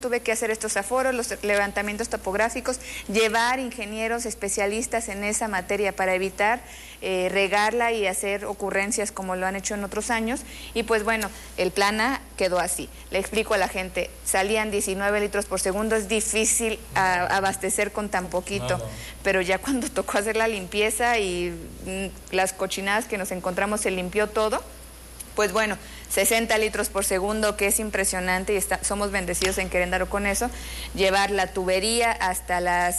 Tuve que hacer estos aforos, los levantamientos topográficos, llevar ingenieros especialistas en esa materia para evitar regarla y hacer ocurrencias como lo han hecho en otros años. Y pues bueno, el plan A quedó así. Le explico a la gente, salían 19 litros por segundo, es difícil abastecer con tan poquito. No. Pero ya cuando tocó hacer la limpieza y las cochinadas que nos encontramos, se limpió todo. Pues bueno, 60 litros por segundo, que es impresionante, y somos bendecidos en Querétaro con eso. Llevar la tubería hasta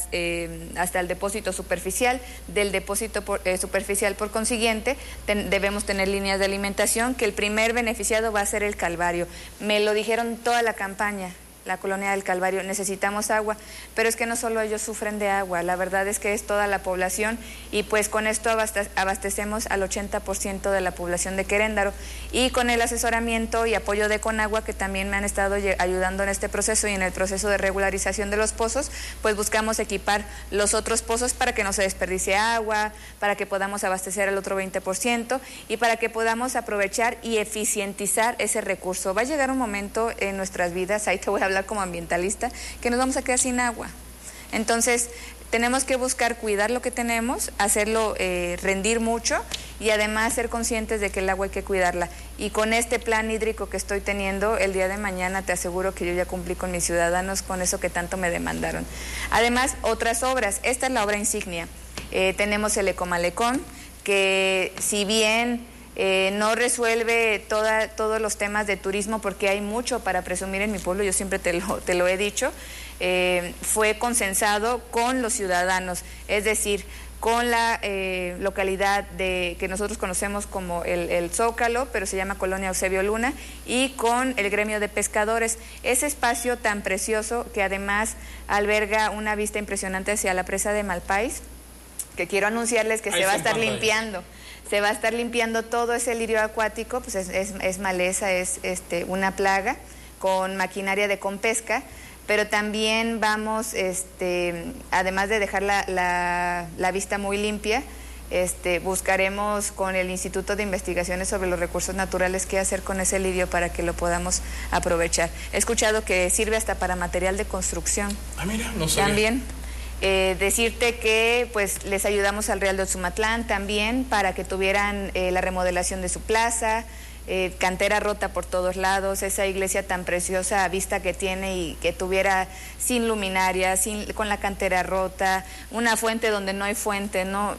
el depósito superficial. Del depósito superficial, por consiguiente, debemos tener líneas de alimentación, que el primer beneficiado va a ser el Calvario. Me lo dijeron toda la campaña. La colonia del Calvario, necesitamos agua, pero es que no solo ellos sufren de agua, la verdad es que es toda la población, y pues con esto abastecemos al 80% de la población de Querétaro, y con el asesoramiento y apoyo de Conagua, que también me han estado ayudando en este proceso y en el proceso de regularización de los pozos, pues buscamos equipar los otros pozos para que no se desperdicie agua, para que podamos abastecer al otro 20% y para que podamos aprovechar y eficientizar ese recurso. Va a llegar un momento en nuestras vidas, ahí te voy a hablar como ambientalista, que nos vamos a quedar sin agua. Entonces, tenemos que buscar cuidar lo que tenemos, hacerlo rendir mucho y además ser conscientes de que el agua hay que cuidarla. Y con este plan hídrico que estoy teniendo, el día de mañana te aseguro que yo ya cumplí con mis ciudadanos con eso que tanto me demandaron. Además, otras obras. Esta es la obra insignia. Tenemos el Ecomalecón, que si bien no resuelve todos los temas de turismo, porque hay mucho para presumir en mi pueblo, yo siempre te lo he dicho, fue consensado con los ciudadanos, es decir, con la localidad que nosotros conocemos como el Zócalo, pero se llama Colonia Eusebio Luna, y con el gremio de pescadores. Ese espacio tan precioso, que además alberga una vista impresionante hacia la presa de Malpais, que quiero anunciarles que se va a estar limpiando. Se va a estar limpiando todo ese lirio acuático, pues es maleza, es una plaga, con maquinaria de compesca, pero también vamos, además de dejar la vista muy limpia, buscaremos con el Instituto de Investigaciones sobre los Recursos Naturales qué hacer con ese lirio para que lo podamos aprovechar. He escuchado que sirve hasta para material de construcción. Ah, mira, no sabía. También. Decirte que pues les ayudamos al Real de Ozumatlán también para que tuvieran la remodelación de su plaza, cantera rota por todos lados, esa iglesia tan preciosa a vista que tiene y que tuviera sin luminaria, con la cantera rota, una fuente donde no hay fuente, ¿no?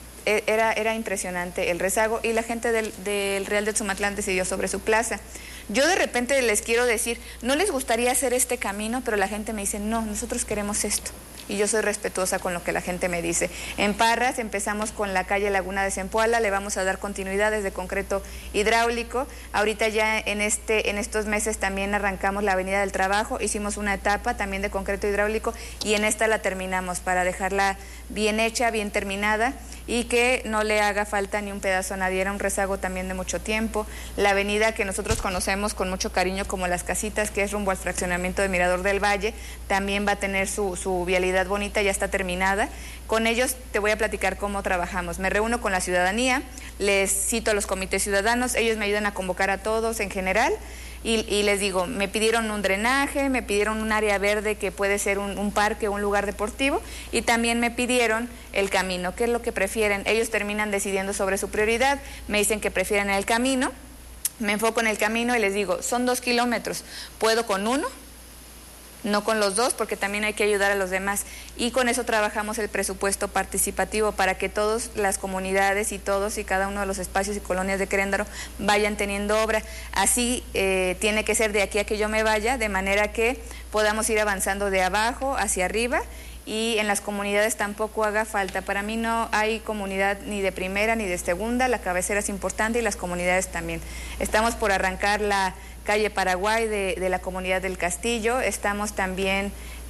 Era impresionante el rezago, y la gente del Real de Ozumatlán decidió sobre su plaza. Yo de repente les quiero decir, no les gustaría hacer este camino, pero la gente me dice, no, nosotros queremos esto. Y yo soy respetuosa con lo que la gente me dice. En Parras empezamos con la calle Laguna de Zempoala, le vamos a dar continuidad desde concreto hidráulico. Ahorita ya en estos meses también arrancamos la Avenida del Trabajo, hicimos una etapa también de concreto hidráulico, y en esta la terminamos para dejarla bien hecha, bien terminada, y que no le haga falta ni un pedazo a nadie. Era un rezago también de mucho tiempo. La avenida que nosotros conocemos con mucho cariño como Las Casitas, que es rumbo al fraccionamiento de Mirador del Valle, también va a tener su vialidad bonita, ya está terminada. Con ellos te voy a platicar cómo trabajamos. Me reúno con la ciudadanía, les cito a los comités ciudadanos, ellos me ayudan a convocar a todos en general, y les digo, me pidieron un drenaje, me pidieron un área verde que puede ser un parque o un lugar deportivo, y también me pidieron el camino, qué es lo que prefieren. Ellos terminan decidiendo sobre su prioridad, me dicen que prefieren el camino, me enfoco en el camino y les digo, son 2 kilómetros, ¿puedo con uno? No con los dos, porque también hay que ayudar a los demás, y con eso trabajamos el presupuesto participativo para que todas las comunidades y todos y cada uno de los espacios y colonias de Querétaro vayan teniendo obra. Así tiene que ser de aquí a que yo me vaya, de manera que podamos ir avanzando de abajo hacia arriba, y en las comunidades tampoco haga falta. Para mí no hay comunidad ni de primera ni de segunda, la cabecera es importante y las comunidades también. Estamos por arrancar la calle Paraguay de la comunidad del Castillo, estamos también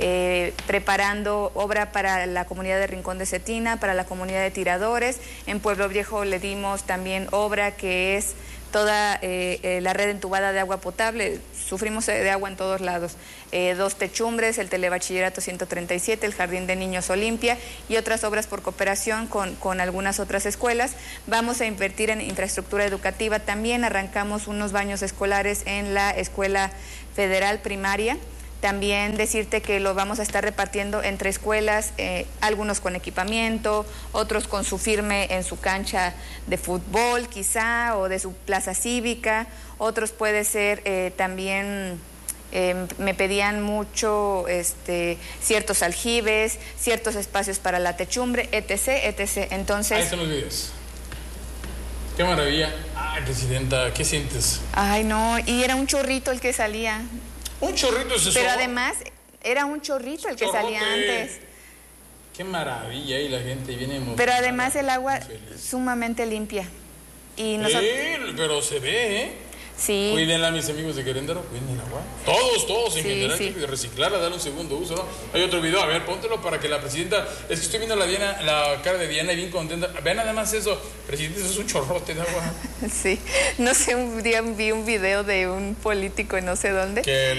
preparando obra para la comunidad de Rincón de Cetina, para la comunidad de Tiradores. En Pueblo Viejo le dimos también obra que es toda la red entubada de agua potable, sufrimos de agua en todos lados, 2 techumbres, el Telebachillerato 137, el Jardín de Niños Olimpia y otras obras por cooperación con algunas otras escuelas. Vamos a invertir en infraestructura educativa también, arrancamos unos baños escolares en la Escuela Federal Primaria, También decirte que lo vamos a estar repartiendo entre escuelas, algunos con equipamiento, otros con su firme en su cancha de fútbol quizá, o de su plaza cívica, otros puede ser también... me pedían mucho ciertos aljibes, ciertos espacios para la techumbre, etc., etc. Entonces... Ahí están los videos. Qué maravilla. Ay, presidenta, ¿qué sientes? Ay, no, y era un chorrito el que salía. Un chorrito es eso. Pero además, era un chorrito el que salía antes. Qué maravilla, y la gente viene emocionada. Pero además el agua sumamente limpia. Y nosotros... pero se ve, ¿eh? Sí. Cuídenla, mis amigos de Querétaro, cuiden el agua. Todos en general, hay que reciclarla, darle un segundo uso, ¿no? Hay otro video, a ver, póntelo para que la presidenta... Es que estoy viendo la cara de Diana y bien contenta. Vean nada más eso, presidente, eso es un chorrote de agua. Sí, no sé, un día vi un video de un político en no sé dónde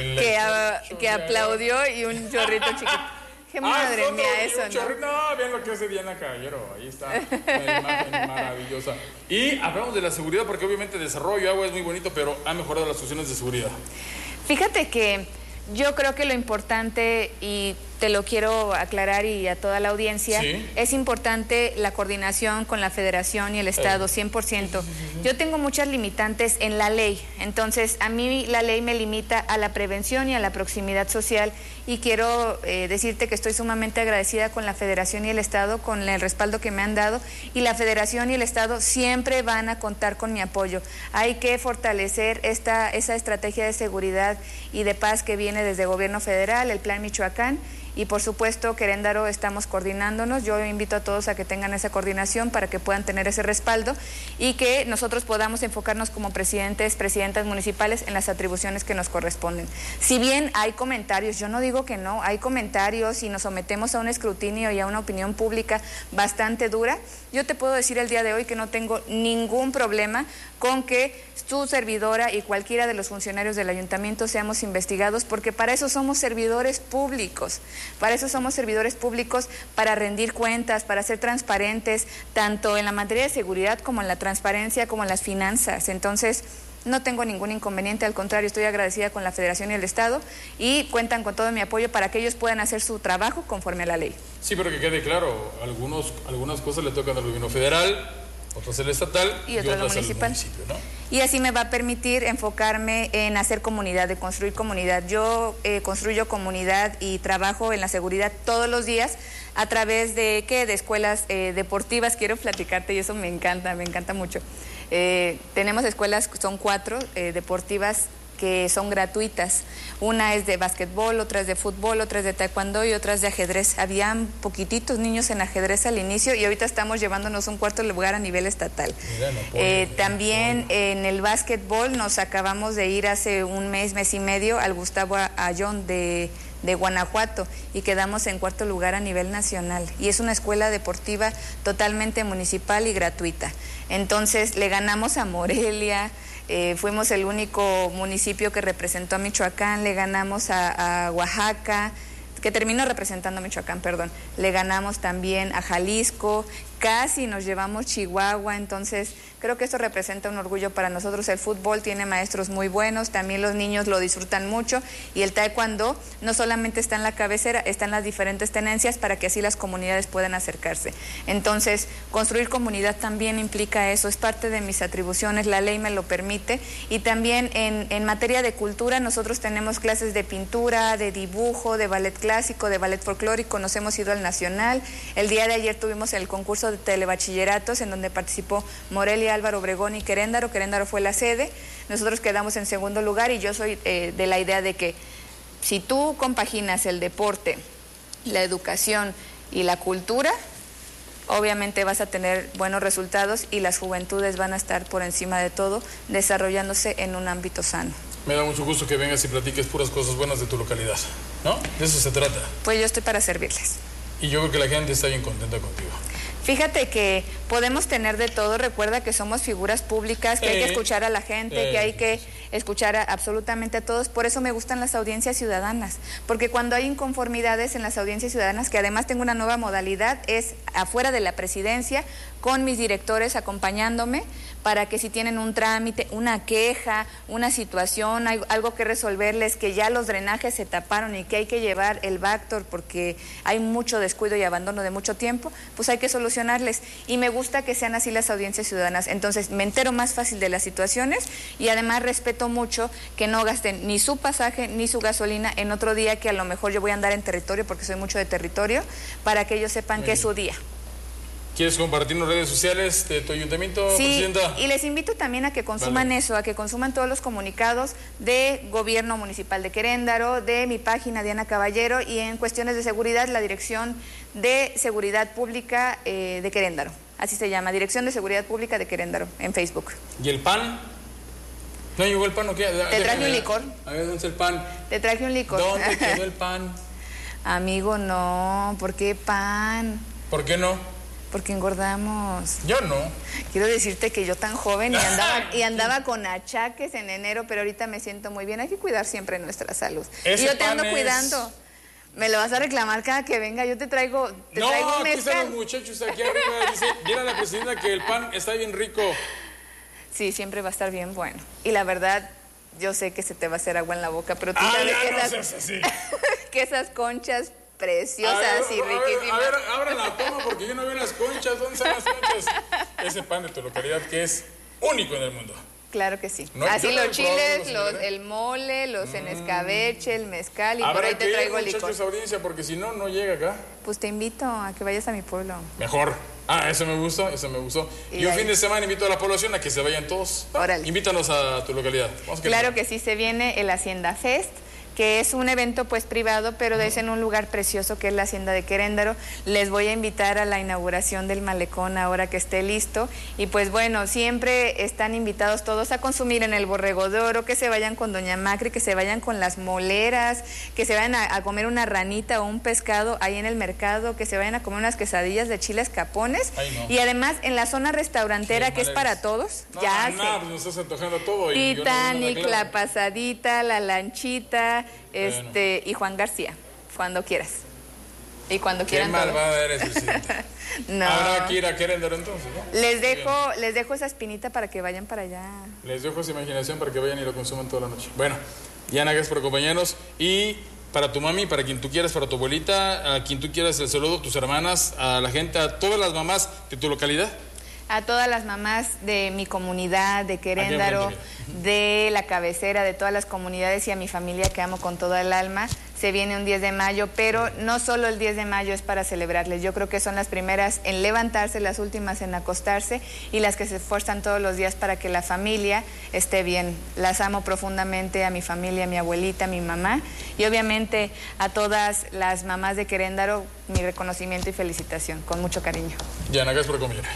que aplaudió y un chorrito chiquito. Qué madre mía, eso, ¿no? No, vean lo que hace Diana Caballero. Ahí está, una imagen maravillosa. Y hablamos de la seguridad, porque obviamente el desarrollo agua es muy bonito, pero ha mejorado las soluciones de seguridad. Fíjate que yo creo que lo importante, y te lo quiero aclarar y a toda la audiencia, es importante la coordinación con la Federación y el Estado, 100%. Yo tengo muchas limitantes en la ley, entonces a mí la ley me limita a la prevención y a la proximidad social, y quiero decirte que estoy sumamente agradecida con la Federación y el Estado, con el respaldo que me han dado, y la Federación y el Estado siempre van a contar con mi apoyo. Hay que fortalecer esa estrategia de seguridad y de paz que viene desde el gobierno federal, el Plan Michoacán, y por supuesto Querétaro estamos coordinándonos. Yo invito a todos a que tengan esa coordinación para que puedan tener ese respaldo y que nosotros podamos enfocarnos como presidentas municipales en las atribuciones que nos corresponden. Si bien hay comentarios, yo no digo que no, hay comentarios y nos sometemos a un escrutinio y a una opinión pública bastante dura, yo te puedo decir el día de hoy que no tengo ningún problema con que tu servidora y cualquiera de los funcionarios del ayuntamiento seamos investigados, porque para eso somos servidores públicos. Para eso somos servidores públicos, para rendir cuentas, para ser transparentes, tanto en la materia de seguridad como en la transparencia, como en las finanzas. Entonces, no tengo ningún inconveniente, al contrario, estoy agradecida con la Federación y el Estado, y cuentan con todo mi apoyo para que ellos puedan hacer su trabajo conforme a la ley. Sí, pero que quede claro, algunas cosas le tocan al gobierno federal, otras el estatal y otras al municipal, ¿no? Y así me va a permitir enfocarme en hacer comunidad, de construir comunidad. Yo construyo comunidad y trabajo en la seguridad todos los días a través de escuelas deportivas. Quiero platicarte y eso me encanta mucho. Tenemos escuelas, son 4 deportivas que son gratuitas. Una es de básquetbol, otra es de fútbol, otra es de taekwondo y otra es de ajedrez. Habían poquititos niños en ajedrez al inicio y ahorita estamos llevándonos un cuarto lugar a nivel estatal. También en el básquetbol nos acabamos de ir hace un mes y medio al Gustavo Ayón de Guanajuato y quedamos en 4º lugar a nivel nacional, y es una escuela deportiva totalmente municipal y gratuita. Entonces le ganamos a Morelia, fuimos el único municipio que representó a Michoacán, le ganamos a Oaxaca, que terminó representando a Michoacán, perdón, le ganamos también a Jalisco, casi nos llevamos Chihuahua. Entonces creo que esto representa un orgullo para nosotros. El fútbol tiene maestros muy buenos, también los niños lo disfrutan mucho, y el taekwondo no solamente está en la cabecera, está en las diferentes tenencias para que así las comunidades puedan acercarse. Entonces, construir comunidad también implica eso, es parte de mis atribuciones, la ley me lo permite. Y también en materia de cultura nosotros tenemos clases de pintura, de dibujo, de ballet clásico, de ballet folclórico, nos hemos ido al nacional. El día de ayer tuvimos el concurso de telebachilleratos en donde participó Morelia, Álvaro Obregón y Querétaro. Querétaro fue la sede, nosotros quedamos en 2º lugar, y yo soy de la idea de que si tú compaginas el deporte, la educación y la cultura, obviamente vas a tener buenos resultados y las juventudes van a estar por encima de todo desarrollándose en un ámbito sano. Me da mucho gusto que vengas y platiques puras cosas buenas de tu localidad, ¿no? De eso se trata. Pues yo estoy para servirles. Y yo creo que la gente está bien contenta contigo. Fíjate que podemos tener de todo, recuerda que somos figuras públicas, que hay que escuchar a la gente, que hay que escuchar absolutamente a todos. Por eso me gustan las audiencias ciudadanas, porque cuando hay inconformidades en las audiencias ciudadanas, que además tengo una nueva modalidad, es afuera de la presidencia, con mis directores acompañándome, para que si tienen un trámite, una queja, una situación, algo que resolverles, que ya los drenajes se taparon y que hay que llevar el Bactor porque hay mucho descuido y abandono de mucho tiempo, pues hay que solucionarles. Y me gusta que sean así las audiencias ciudadanas. Entonces me entero más fácil de las situaciones y además respeto mucho que no gasten ni su pasaje ni su gasolina en otro día que a lo mejor yo voy a andar en territorio, porque soy mucho de territorio, para que ellos sepan que es su día. ¿Quieres compartir en redes sociales de tu ayuntamiento, Presidenta? Y les invito también a que consuman eso, a que consuman todos los comunicados de Gobierno Municipal de Queréndaro, de mi página Diana Caballero, y en cuestiones de seguridad, la Dirección de Seguridad Pública de Queréndaro. Así se llama, Dirección de Seguridad Pública de Queréndaro, en Facebook. ¿Y el PAN? ¿No llegó el PAN o qué? Te traje un licor. A ver, ¿dónde está el PAN? Te traje un licor. ¿Dónde quedó el PAN? Amigo, no, ¿por qué PAN? ¿Por qué no? Porque engordamos. Yo no. Quiero decirte que yo tan joven y andaba con achaques en enero, pero ahorita me siento muy bien. Hay que cuidar siempre nuestra salud. Y yo te ando cuidando. Me lo vas a reclamar cada que venga. Yo te traigo traigo mezcal. Aquí están los muchachos aquí arriba. Dice, dile a la presidenta que el pan está bien rico. Sí, siempre va a estar bien bueno. Y la verdad, yo sé que se te va a hacer agua en la boca, pero tú sabes que esas conchas preciosas y riquísimas. A ver, abran la toma porque yo no veo las conchas. ¿Dónde están las conchas? Ese pan de tu localidad que es único en el mundo. Claro que sí. No, así los chiles, el mole, los en escabeche, el mezcal, y por ahí te traigo el licor. Muchachos, audiencia, porque si no, no llega acá. Pues te invito a que vayas a mi pueblo. Mejor. Eso me gustó, eso me gustó. Y un fin de semana invito a la población a que se vayan todos. Órale. Invítanos a tu localidad. Claro que sí, se viene el Hacienda Fest, que es un evento pues privado, pero es en un lugar precioso que es la Hacienda de Queréndaro. Les voy a invitar a la inauguración del malecón ahora que esté listo, y pues bueno, siempre están invitados todos a consumir en el Borrego de Oro, que se vayan con Doña Macri, que se vayan con las moleras, que se vayan a comer una ranita o un pescado ahí en el mercado, que se vayan a comer unas quesadillas de chiles capones. Y además en la zona restaurantera, que es para todos, pues nos estás antojando todo. Titanic, la pasadita, la lanchita, y Juan García, cuando quieras. Y cuando quieran. Qué malvada eres, presidenta. No. Habrá que ir a Queréndaro entonces, ¿no? Les dejo esa espinita para que vayan para allá. Les dejo esa imaginación para que vayan y lo consuman toda la noche. Bueno, Diana, gracias por acompañarnos. Y para tu mami, para quien tú quieras, para tu abuelita, a quien tú quieras, el saludo, tus hermanas, a la gente, a todas las mamás de tu localidad. A todas las mamás de mi comunidad, de Queréndaro, de la cabecera, de todas las comunidades, y a mi familia que amo con toda el alma. Se viene un 10 de mayo, pero no solo el 10 de mayo es para celebrarles. Yo creo que son las primeras en levantarse, las últimas en acostarse, y las que se esfuerzan todos los días para que la familia esté bien. Las amo profundamente, a mi familia, a mi abuelita, a mi mamá, y obviamente a todas las mamás de Queréndaro, mi reconocimiento y felicitación, con mucho cariño. Diana, gracias por acompañarme.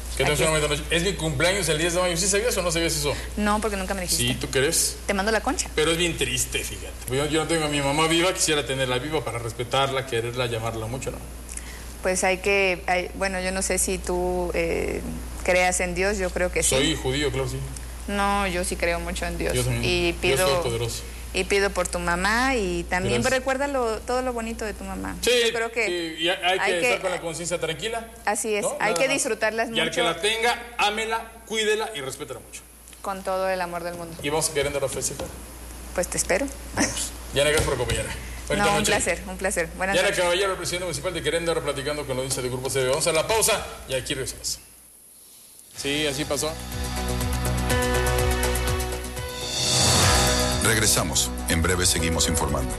Es mi cumpleaños el 10 de mayo. ¿Sí sabías o no sabías eso? No, porque nunca me dijiste. Sí, ¿tú crees? Te mando la concha. Pero es bien triste, fíjate. Yo no tengo a mi mamá viva, quisiera tenerla viva para respetarla, quererla, llamarla mucho, ¿no? Pues bueno, yo no sé si tú creas en Dios, yo creo que sí. Soy judío, claro, sí. No, yo sí creo mucho en Dios. Yo también. Y pido, Dios es poderoso. Y pido por tu mamá, y también recuérdalo, todo lo bonito de tu mamá. Sí, yo creo que y hay que estar con la conciencia tranquila. Así es, ¿no? Hay que disfrutarlas mucho. Y al que la tenga, ámela, cuídela y respétala mucho. Con todo el amor del mundo. ¿Y vamos a Queréndaro a festejar? Pues te espero. Vamos. Diana, gracias por acompañarme. No, un placer, un placer. Buenas noches. Diana Caballero, presidente municipal de Queréndaro, platicando con la audiencia de Grupo CB. Vamos a la pausa y aquí regresamos. Sí, así pasó. Regresamos. En breve seguimos informando.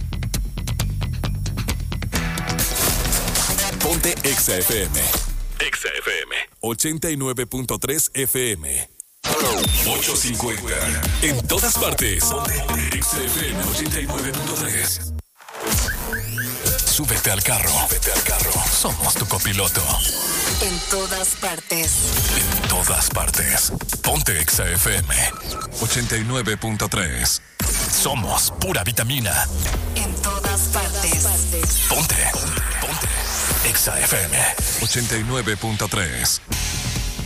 Ponte Exa FM. Exa FM. 89.3 FM. 850. En todas partes. Ponte Exa FM 89.3. Súbete al carro. Súbete al carro. Somos tu copiloto. En todas partes. En todas partes. Ponte Exa FM 89.3. Somos pura vitamina. En todas partes. Ponte Exa FM 89.3.